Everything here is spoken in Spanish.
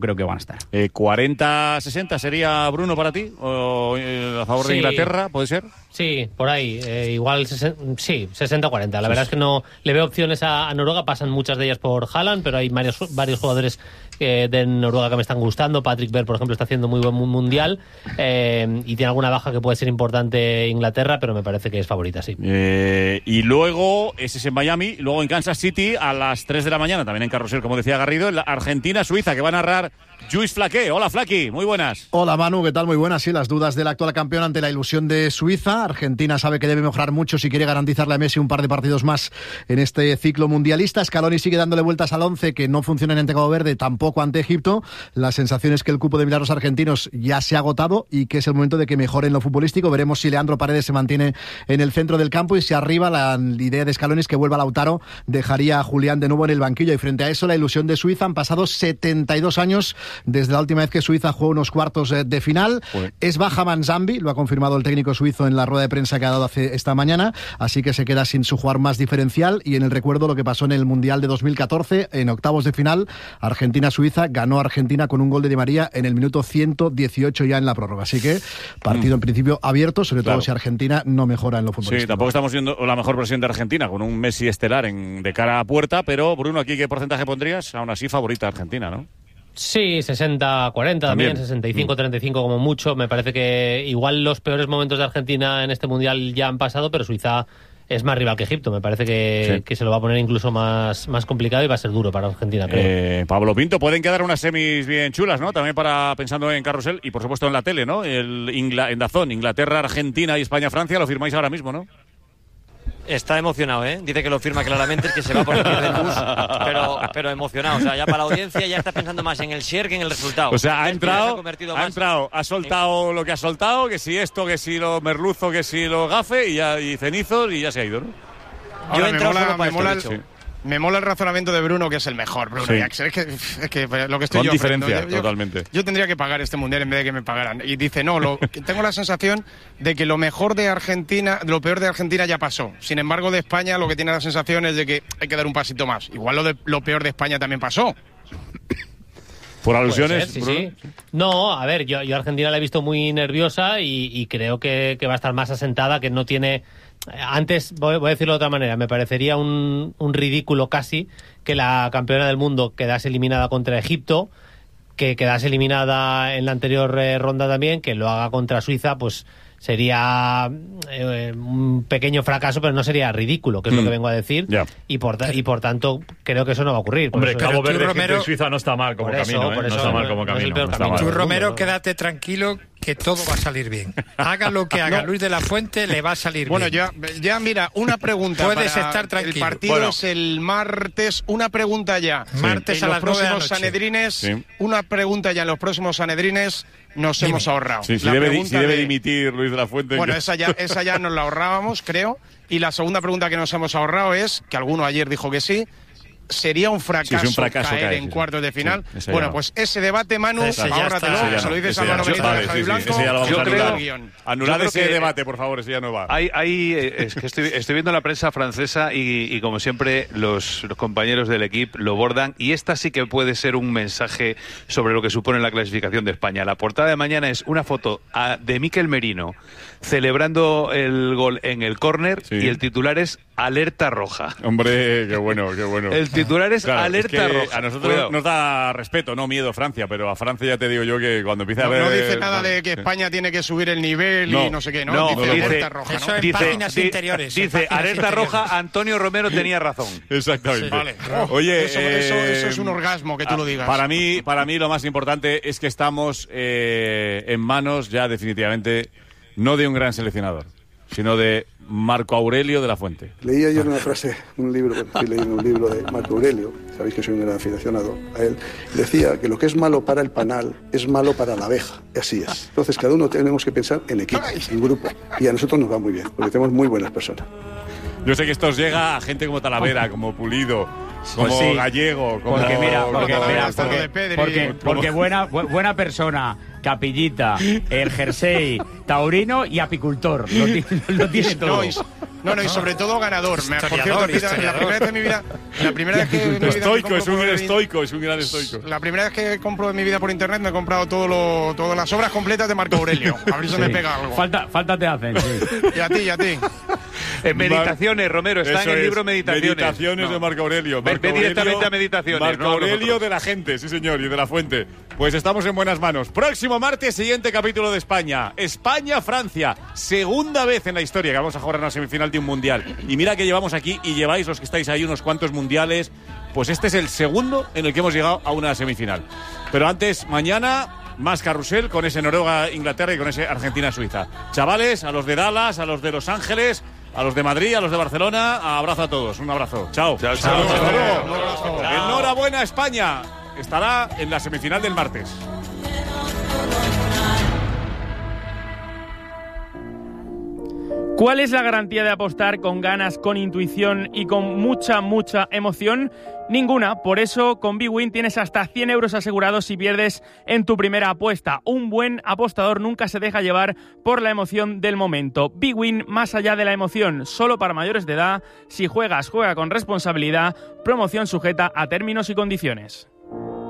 creo que van a estar. 40-60 sería, Bruno, para ti, o a favor de Inglaterra, ¿puede ser? Sí, por ahí, igual 60-40. La verdad es que no le veo opciones a Noruega, pasan muchas de ellas por Haaland, pero hay varios jugadores de Noruega que me están gustando. Patrick Berg, por ejemplo, está haciendo muy buen mundial, y tiene alguna baja que puede ser importante Inglaterra, pero me parece que es favorita, sí. Y luego, ese es en Miami, luego en Kansas City a las 3 de la mañana, también en Carrusel, como decía Garrido, en la Argentina-Suiza, que va a narrar Lluís Flaqué. Hola, Flaqui, muy buenas. Hola, Manu, ¿qué tal? Muy buenas. Sí, las dudas del actual campeón ante la ilusión de Suiza. Argentina sabe que debe mejorar mucho si quiere garantizarle a Messi un par de partidos más en este ciclo mundialista. Scaloni sigue dándole vueltas al 11, que no funcionan ante Cabo Verde, tampoco ante Egipto. La sensación es que el cupo de milagros argentinos ya se ha agotado y que es el momento de que mejore en lo futbolístico. Veremos si Leandro Paredes se mantiene en el centro del campo y si arriba la idea de Scaloni es que vuelva Lautaro, dejaría a Julián de nuevo en el banquillo. Y frente a eso, la ilusión de Suiza. Han pasado 72 años desde la última vez que Suiza jugó unos cuartos de final. Es baja Manzambi, lo ha confirmado el técnico suizo en la rueda de prensa que ha dado esta mañana, así que se queda sin su jugador más diferencial. Y en el recuerdo lo que pasó en el Mundial de 2014, en octavos de final, Argentina-Suiza, ganó Argentina con un gol de Di María en el minuto 118 ya en la prórroga. Así que partido en principio abierto, sobre todo si Argentina no mejora en lo futbolístico. Sí, tampoco estamos viendo la mejor versión de Argentina, con un Messi estelar de cara a puerta, pero Bruno, ¿aquí qué porcentaje pondrías? Aún así favorita Argentina, ¿no? Sí, 60-40 también, 65-35 como mucho. Me parece que igual los peores momentos de Argentina en este Mundial ya han pasado, pero Suiza es más rival que Egipto. Me parece que se lo va a poner incluso más complicado y va a ser duro para Argentina, creo. Pablo Pinto, pueden quedar unas semis bien chulas, ¿no? También pensando en Carrusel y por supuesto en la tele, ¿no? En DAZN, Inglaterra, Argentina y España-Francia, lo firmáis ahora mismo, ¿no? Está emocionado, ¿eh? Dice que lo firma claramente, es que se va por el pie del bus, pero emocionado. O sea, ya para la audiencia ya está pensando más en el share que en el resultado. O sea, ha entrado, ha soltado lo que ha soltado, que si esto, que si lo merluzo, que si lo gafe, y cenizos, y ya se ha ido, ¿no? Yo entro solo para esto. Me mola el razonamiento de Bruno, que es el mejor, Bruno. Sí. Es que lo que estoy con yo diferencia, totalmente. Yo tendría que pagar este mundial en vez de que me pagaran. Y dice, no, tengo la sensación de que lo mejor de Argentina, lo peor de Argentina ya pasó. Sin embargo, de España lo que tiene la sensación es de que hay que dar un pasito más. Igual lo peor de España también pasó. ¿Por alusiones? Sí. No, a ver, yo a Argentina la he visto muy nerviosa y creo que va a estar más asentada, que no tiene... Antes, voy a decirlo de otra manera, me parecería un ridículo casi que la campeona del mundo quedase eliminada contra Egipto, que quedase eliminada en la anterior ronda también, que lo haga contra Suiza, pues sería un pequeño fracaso, pero no sería ridículo, que es lo que vengo a decir. Y por tanto creo que eso no va a ocurrir. Hombre, Cabo Verde, Egipto y Suiza no está mal como camino, no está mal como camino. Tú, Romero, quédate tranquilo, que todo va a salir bien. Haga lo que haga Luis de la Fuente, le va a salir bien. Bueno, ya mira, una pregunta. Puedes estar tranquilo. El partido es el martes. Una pregunta ya. Martes en a los las 9 de la próximos noche. Sanedrines. Una pregunta ya en los próximos Sanedrines. Nos hemos ahorrado. Sí, si debe dimitir Luis de la Fuente. Bueno, esa ya nos la ahorrábamos, creo. Y la segunda pregunta que nos hemos ahorrado es, que alguno ayer dijo que sí, ¿sería un fracaso, caer en cuartos de final? Sí, bueno, pues ese debate, Manu, ahórratelo. Se lo dices a Manu Benito de Javi Blanco. Yo creo... Anulad ese debate, por favor, ese ya no va. Es que estoy viendo la prensa francesa y como siempre, los compañeros del equipo lo bordan. Y esta sí que puede ser un mensaje sobre lo que supone la clasificación de España. La portada de mañana es una foto de Mikel Merino celebrando el gol en el córner y el titular es alerta roja. Hombre, qué bueno. El titular es alerta roja. A nosotros nos da respeto, no miedo Francia, pero a Francia ya te digo yo que cuando empieza a ver... No dice nada de que España tiene que subir el nivel y no sé qué, ¿no? Dice alerta roja, ¿no? Eso en páginas interiores. Dice alerta roja, Antonio Romero tenía razón. Exactamente. Sí. Vale. Oye, eso es un orgasmo que tú lo digas. Para mí lo más importante es que estamos en manos ya definitivamente no de un gran seleccionador, sino de Marco Aurelio de la Fuente. Leía yo una frase, un libro de Marco Aurelio, sabéis que soy un gran aficionado a él, decía que lo que es malo para el panal es malo para la abeja, y así es. Entonces cada uno tenemos que pensar en equipo, en grupo, y a nosotros nos va muy bien, porque tenemos muy buenas personas. Yo sé que esto os llega a gente como Talavera, como Pulido, como Gallego, como... Porque buena persona, capillita, el jersey, taurino y apicultor. Lo tiene todo. No, y sobre todo ganador. Por cierto, la primera vez en mi vida... La primera vez que estoico, es un gran estoico. La primera vez que compro en mi vida por internet me he comprado todas las obras completas de Marco Aurelio. A ver si me pega algo. Falta te hacen, sí. Y a ti. Meditaciones, Romero, está en el libro Meditaciones. Meditaciones de Marco Aurelio. Ve directamente a Meditaciones. Marco Aurelio de la gente, sí señor, y de la fuente. Pues estamos en buenas manos. Próximo martes, siguiente capítulo de España. España-Francia. Segunda vez en la historia que vamos a jugar en una semifinal de un mundial. Y mira que llevamos aquí, y lleváis los que estáis ahí unos cuantos mundiales. Pues este es el segundo en el que hemos llegado a una semifinal. Pero antes, mañana, más carrusel con ese Noruega-Inglaterra y con ese Argentina-Suiza. Chavales, a los de Dallas, a los de Los Ángeles, a los de Madrid, a los de Barcelona, abrazo a todos. Un abrazo. Chao. Chao. Enhorabuena, España. Estará en la semifinal del martes. ¿Cuál es la garantía de apostar con ganas, con intuición y con mucha emoción? Ninguna. Por eso, con bwin tienes hasta 100 euros asegurados si pierdes en tu primera apuesta. Un buen apostador nunca se deja llevar por la emoción del momento. bwin, más allá de la emoción, solo para mayores de edad. Si juegas, juega con responsabilidad. Promoción sujeta a términos y condiciones.